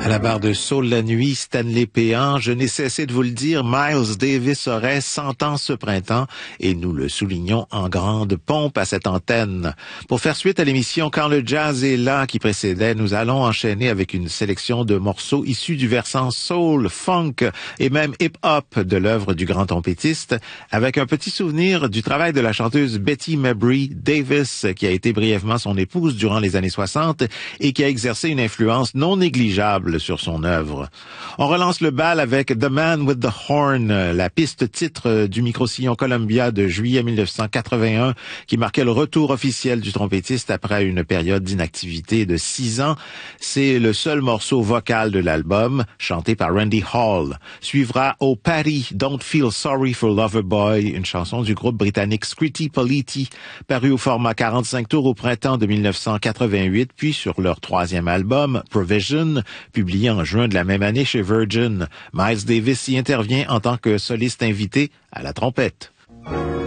À la barre de Saul la nuit, Stanley Péan, je n'ai cessé de vous le dire, Miles Davis aurait 100 ans ce printemps et nous le soulignons en grande pompe à cette antenne. Pour faire suite à l'émission Quand le jazz est là qui précédait, nous allons enchaîner avec une sélection de morceaux issus du versant soul, funk et même hip-hop de l'œuvre du grand trompettiste, avec un petit souvenir du travail de la chanteuse Betty Mabry Davis, qui a été brièvement son épouse durant les années 60 et qui a exercé une influence non négligeable sur son œuvre. On relance le bal avec The Man with the Horn, la piste titre du micro-sillon Columbia de juillet 1981, qui marquait le retour officiel du trompettiste après une période d'inactivité de 6 ans. C'est le seul morceau vocal de l'album, chanté par Randy Hall. Suivra Oh Patty, Don't Feel Sorry for Loverboy, une chanson du groupe britannique Scritti Politti, paru au format 45 tours au printemps de 1988, puis sur leur troisième album, Provision, publié en juin de la même année chez Virgin. Miles Davis y intervient en tant que soliste invité à la trompette.